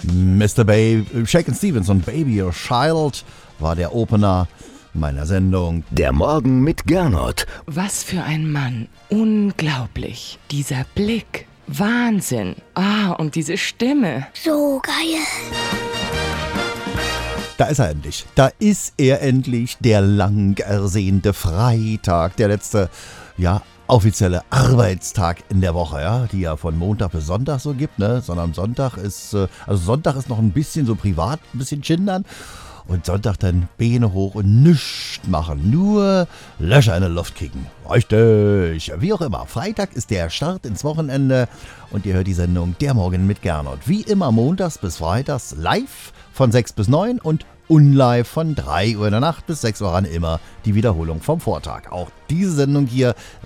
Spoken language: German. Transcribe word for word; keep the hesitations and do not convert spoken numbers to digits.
Mister Babe, Shakin' Stevens und Baby Your Child war der Opener meiner Sendung. Der Morgen mit Gernot. Was für ein Mann. Unglaublich. Dieser Blick. Wahnsinn. Ah, und diese Stimme. So geil. Da ist er endlich. Da ist er endlich, der lang ersehnte Freitag, der letzte, ja, offizielle Arbeitstag in der Woche, ja, die ja von Montag bis Sonntag so gibt, ne, sondern Sonntag ist, also Sonntag ist noch ein bisschen so privat, ein bisschen chindern und Sonntag dann Beine hoch und nichts machen, nur Löcher in die Luft kicken. Richtig, wie auch immer, Freitag ist der Start ins Wochenende und ihr hört die Sendung Der Morgen mit Gernot. Wie immer montags bis freitags live von sechs bis neun und unlive von drei Uhr in der Nacht bis sechs Uhr ran, immer die Wiederholung vom Vortag. Auch diese Sendung hier